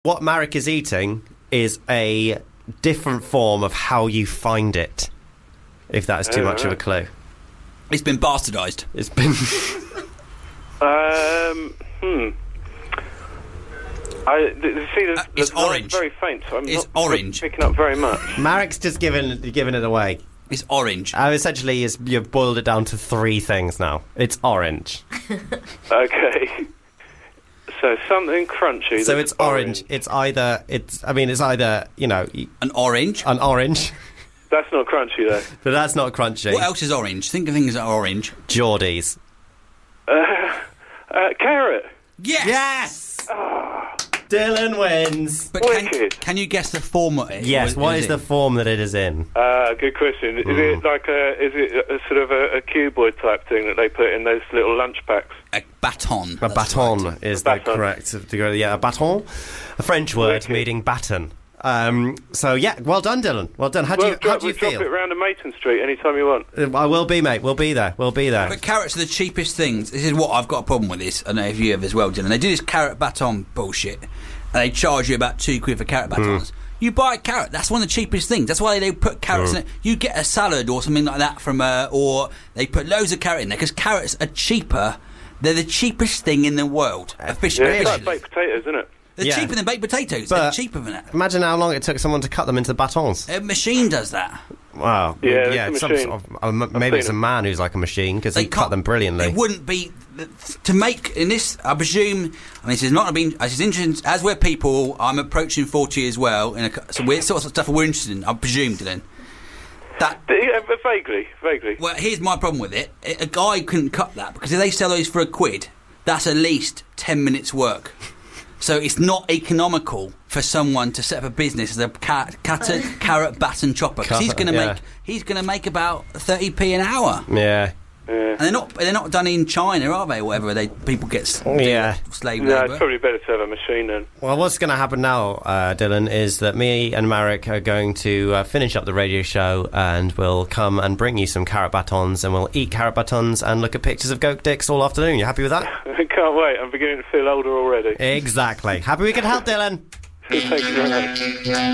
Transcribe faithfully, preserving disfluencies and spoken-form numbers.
What Marek is eating is a different form of how you find it, if that is too much of a clue. It's been bastardised. It's been... um, hmm. I, th- see, the, Uh, it's the line's orange. very faint, so I'm It's not orange. picking up very much. Marek's just given given it away. It's orange. Uh, essentially, is you've boiled it down to three things now. It's orange. Okay. So something crunchy. So that's it's orange. It's either it's. I mean, it's either you know An orange. an orange, That's not crunchy, though. but that's not crunchy. What else is orange? Think of things that are orange. Geordies. Uh, uh, carrot. Yes! Yes. Dylan wins. But can, Wicked. can you guess the form of it? Yes. What is it? the form that it is in? Uh, good question. Is it like a? Is it a, sort of a, a cuboid type thing that they put in those little lunch packs? A baton. A That's baton right. is A the baton. correct. Yeah, a baton, a French word Wicked. meaning baton. Um, so yeah, well done, Dylan. Well done. How do Well, you how drop, do you drop feel? it round to Mayton Street anytime you want. Uh, I will be, mate. We'll be there. We'll be there. But carrots are the cheapest things. This is what I've got a problem with this. I don't know if you have as well, Dylan. They do this carrot baton bullshit, and they charge you about two quid for carrot batons. Mm. You buy a carrot. That's one of the cheapest things. That's why they put carrots Mm. in it. You get a salad or something like that from, uh, or they put loads of carrot in there because carrots are cheaper. They're the cheapest thing in the world. Officially, Yeah, it's like officially. baked potatoes, isn't it? They're Yeah. cheaper than baked potatoes. But- They're cheaper than that. Imagine how long it took someone to cut them into batons. A machine does that. Wow. Yeah, it's yeah. a It's some machine. sort of, uh, m- I've maybe seen it's a them. man who's like a machine because They he cut can't- them brilliantly. It wouldn't be to make in this. I presume. I mean, this is not been. This is interesting. As we're people, I'm approaching forty as well. In a, so we're sort of stuff we're interested in. I presume, Dylan. That. Yeah, but vaguely, vaguely. Well, here's my problem with it. A guy couldn't cut that because if they sell those for a quid, that's at least ten minutes work. So it's not economical for someone to set up a business as a cat, cat, carrot baton chopper because he's Cut- going to yeah. make he's going to make about thirty p an hour. Yeah. Yeah. And they're not they're not done in China, are they? Or whatever they people get s- Yeah. slave No, labour. it's probably better to have a machine then. Well, what's going to happen now, uh, Dylan, is that me and Marek are going to uh, finish up the radio show and we'll come and bring you some carrot batons and we'll eat carrot batons and look at pictures of goat dicks all afternoon. You happy with that? I can't wait. I'm beginning to feel older already. Exactly. Happy we could help, Dylan. Thank you very much.